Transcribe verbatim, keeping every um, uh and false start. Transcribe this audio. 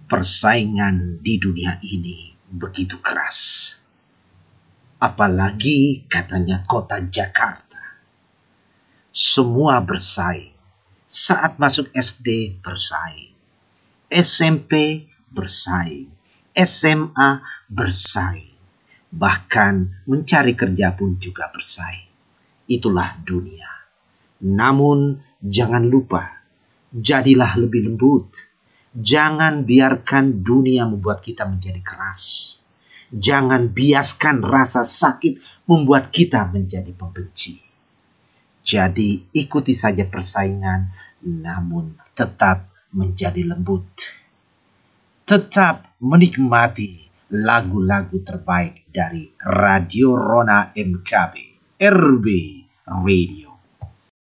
Persaingan di dunia ini begitu keras. Apalagi katanya kota Jakarta. Semua bersaing. Saat masuk S D bersaing. S M P bersaing. S M A bersaing. Bahkan mencari kerja pun juga bersaing. Itulah dunia. Namun jangan lupa, jadilah lebih lembut. Jangan biarkan dunia membuat kita menjadi keras. Jangan biaskan rasa sakit membuat kita menjadi pembenci. Jadi ikuti saja persaingan, namun tetap menjadi lembut. Tetap menikmati lagu-lagu terbaik dari Radio Rona M K B, R B Radio.